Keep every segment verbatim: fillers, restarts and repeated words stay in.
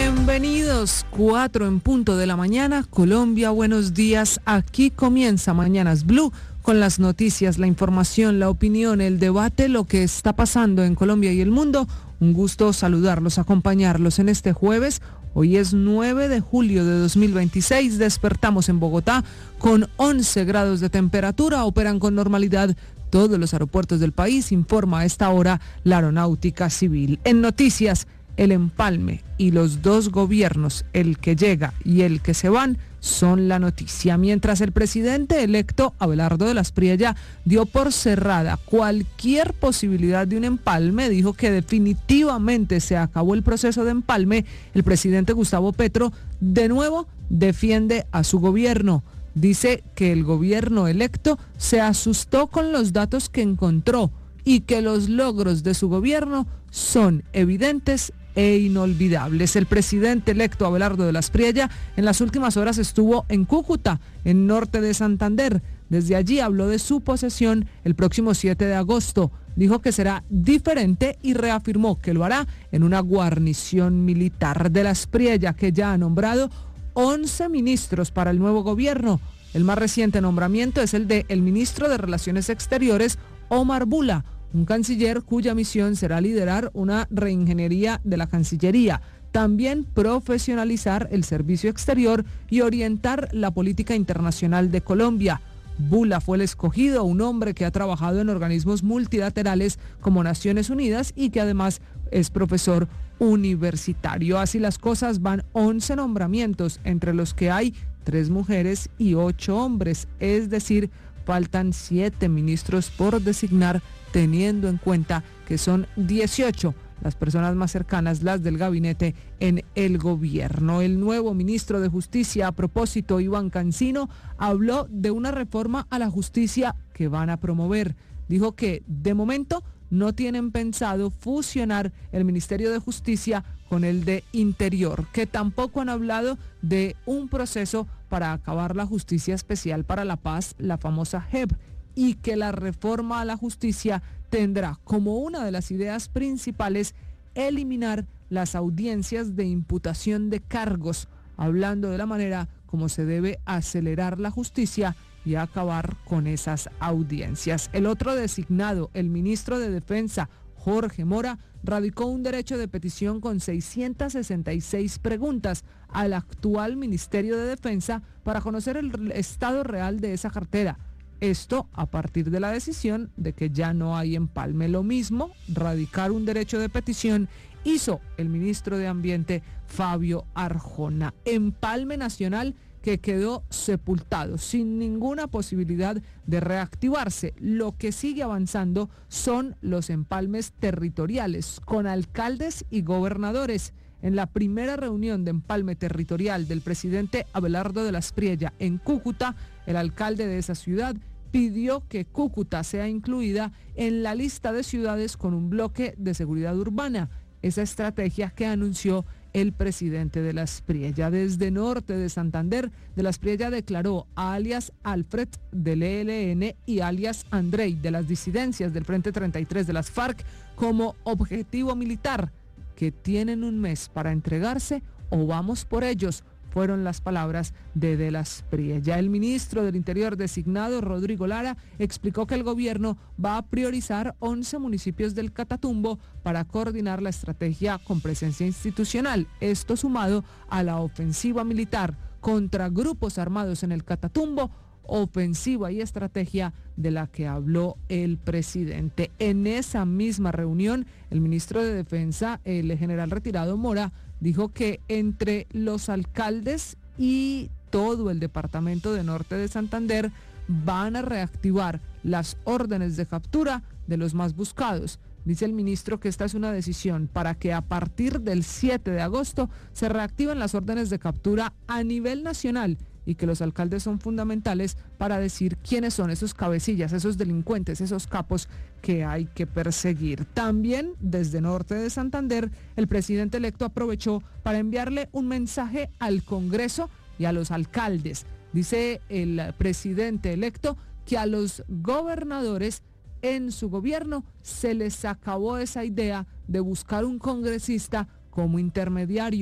Bienvenidos, cuatro en punto de la mañana, Colombia, buenos días. Aquí comienza Mañanas Blue con las noticias, la información, la opinión, el debate, lo que está pasando en Colombia y el mundo. Un gusto saludarlos, acompañarlos en este jueves. Hoy es nueve de julio de dos mil veintiséis, despertamos en Bogotá con once grados de temperatura, operan con normalidad todos los aeropuertos del país, informa a esta hora la Aeronáutica Civil. En noticias, el empalme y los dos gobiernos, el que llega y el que se van, son la noticia. Mientras el presidente electo Abelardo de las Priella dio por cerrada cualquier posibilidad de un empalme, dijo que definitivamente se acabó el proceso de empalme, el presidente Gustavo Petro de nuevo defiende a su gobierno. Dice que el gobierno electo se asustó con los datos que encontró y que los logros de su gobierno son evidentes e inolvidables. El presidente electo Abelardo de las Priella en las últimas horas estuvo en Cúcuta, en norte de Santander. Desde allí habló de su posesión el próximo siete de agosto. Dijo que será diferente y reafirmó que lo hará en una guarnición militar. De las Priella, que ya ha nombrado once ministros para el nuevo gobierno. El más reciente nombramiento es el de el ministro de Relaciones Exteriores, Omar Bula, un canciller cuya misión será liderar una reingeniería de la Cancillería, también profesionalizar el servicio exterior y orientar la política internacional de Colombia. Bula fue el escogido, un hombre que ha trabajado en organismos multilaterales como Naciones Unidas y que además es profesor universitario. Así las cosas, van once nombramientos, entre los que hay tres mujeres y ocho hombres, es decir, faltan siete ministros por designar, teniendo en cuenta que son dieciocho las personas más cercanas, las del gabinete en el gobierno. El nuevo ministro de Justicia, a propósito, Iván Cancino, habló de una reforma a la justicia que van a promover. Dijo que de momento no tienen pensado fusionar el Ministerio de Justicia con el de Interior, que tampoco han hablado de un proceso para acabar la Justicia Especial para la Paz, la famosa J E P, y que la reforma a la justicia tendrá como una de las ideas principales eliminar las audiencias de imputación de cargos, hablando de la manera como se debe acelerar la justicia y acabar con esas audiencias. El otro designado, el ministro de Defensa, Jorge Mora, radicó un derecho de petición con seiscientas sesenta y seis preguntas al actual Ministerio de Defensa para conocer el estado real de esa cartera. Esto a partir de la decisión de que ya no hay empalme. Lo mismo, radicar un derecho de petición, hizo el ministro de Ambiente, Fabio Arjona. Empalme nacional que quedó sepultado, sin ninguna posibilidad de reactivarse. Lo que sigue avanzando son los empalmes territoriales, con alcaldes y gobernadores. En la primera reunión de empalme territorial del presidente Abelardo de las Priella en Cúcuta, el alcalde de esa ciudad pidió que Cúcuta sea incluida en la lista de ciudades con un bloque de seguridad urbana, esa estrategia que anunció el presidente de las Priella. Desde norte de Santander, de las Priella declaró a alias Alfred del E L N y alias Andrei de las disidencias del Frente treinta y tres de las FARC como objetivo militar, que tienen un mes para entregarse o vamos por ellos, fueron las palabras de De las Priella. El ministro del Interior designado, Rodrigo Lara, explicó que el gobierno va a priorizar once municipios del Catatumbo para coordinar la estrategia con presencia institucional. Esto sumado a la ofensiva militar contra grupos armados en el Catatumbo, ofensiva y estrategia de la que habló el presidente. En esa misma reunión, el ministro de Defensa, el general retirado Mora, dijo que entre los alcaldes y todo el departamento de norte de Santander van a reactivar las órdenes de captura de los más buscados. Dice el ministro que esta es una decisión para que a partir del siete de agosto se reactiven las órdenes de captura a nivel nacional y que los alcaldes son fundamentales para decir quiénes son esos cabecillas, esos delincuentes, esos capos que hay que perseguir. También desde norte de Santander, el presidente electo aprovechó para enviarle un mensaje al Congreso y a los alcaldes. Dice el presidente electo que a los gobernadores en su gobierno se les acabó esa idea de buscar un congresista como intermediario.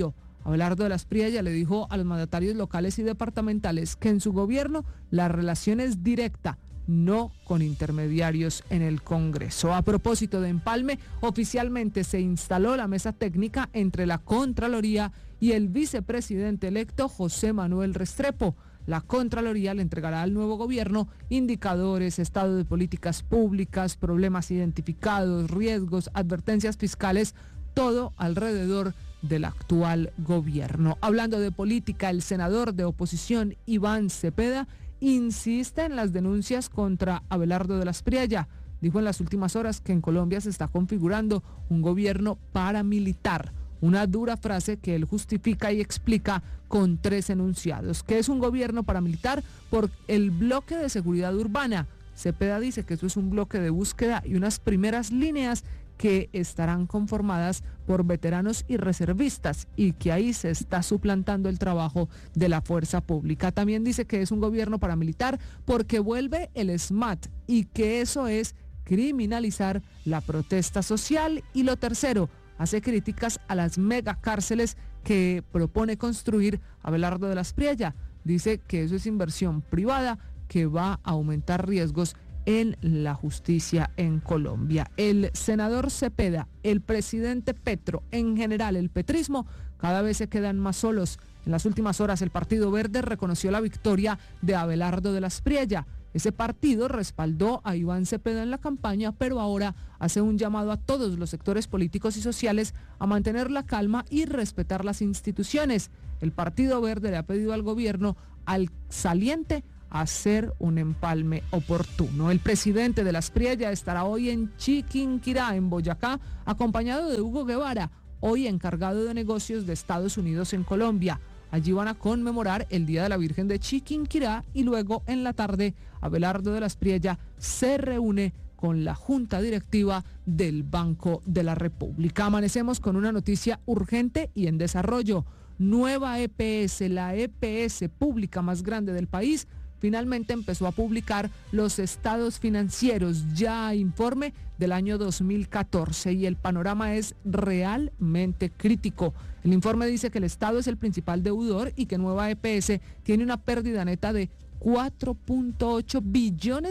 Abelardo de las Priella le dijo a los mandatarios locales y departamentales que en su gobierno la relación es directa, no con intermediarios en el Congreso. A propósito de empalme, oficialmente se instaló la mesa técnica entre la Contraloría y el vicepresidente electo José Manuel Restrepo. La Contraloría le entregará al nuevo gobierno indicadores, estado de políticas públicas, problemas identificados, riesgos, advertencias fiscales, todo alrededor del actual gobierno. Hablando de política, el senador de oposición Iván Cepeda insiste en las denuncias contra Abelardo de las Priella. Dijo en las últimas horas que en Colombia se está configurando un gobierno paramilitar. Una dura frase que él justifica y explica con tres enunciados. ¿Qué es un gobierno paramilitar? Por el bloque de seguridad urbana. Cepeda dice que eso es un bloque de búsqueda y unas primeras líneas que estarán conformadas por veteranos y reservistas y que ahí se está suplantando el trabajo de la fuerza pública. También dice que es un gobierno paramilitar porque vuelve el SMAT y que eso es criminalizar la protesta social. Y lo tercero, hace críticas a las megacárceles que propone construir Abelardo de las Priella. Dice que eso es inversión privada que va a aumentar riesgos en la justicia en Colombia. El senador Cepeda, el presidente Petro, en general el petrismo, cada vez se quedan más solos. En las últimas horas el Partido Verde reconoció la victoria de Abelardo de las Priella. Ese partido respaldó a Iván Cepeda en la campaña, pero ahora hace un llamado a todos los sectores políticos y sociales a mantener la calma y respetar las instituciones. El Partido Verde le ha pedido al gobierno, al saliente, hacer un empalme oportuno. El presidente de las Priella estará hoy en Chiquinquirá, en Boyacá, acompañado de Hugo Guevara, hoy encargado de negocios de Estados Unidos en Colombia. Allí van a conmemorar el Día de la Virgen de Chiquinquirá y luego en la tarde Abelardo de las Priella se reúne con la Junta Directiva del Banco de la República. Amanecemos con una noticia urgente y en desarrollo. Nueva E P S, la E P S pública más grande del país, finalmente empezó a publicar los estados financieros. Ya hay informe del año dos mil catorce y el panorama es realmente crítico. El informe dice que el Estado es el principal deudor y que Nueva E P S tiene una pérdida neta de cuatro punto ocho billones